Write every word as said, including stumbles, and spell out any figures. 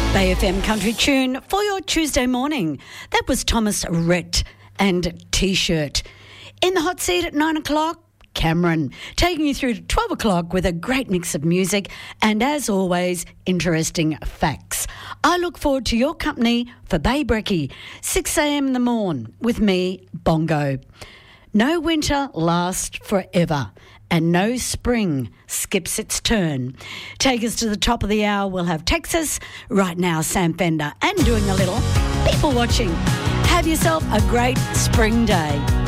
Bay F M Country Tune for your Tuesday morning. That was Thomas Rhett and T-shirt. In the hot seat at nine o'clock, Cameron, taking you through to twelve o'clock with a great mix of music and, as always, interesting facts. I look forward to your company for Bay Brekkie, six a.m. in the morn with me, Bongo. No winter lasts forever, and no spring skips its turn. Take us to the top of the hour. We'll have Texas. Right now, Sam Fender, and doing a little people watching. Have yourself a great spring day.